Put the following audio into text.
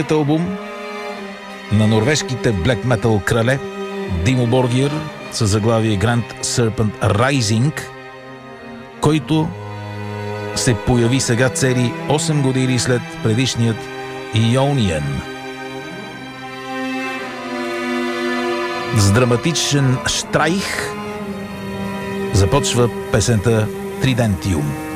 албум на норвежките блек метал крале Димо Боргир със заглавие Grand Serpent Rising, който се появи сега цели 8 години след предишният Ionian. С драматичен штрайх започва песента Тридентиум.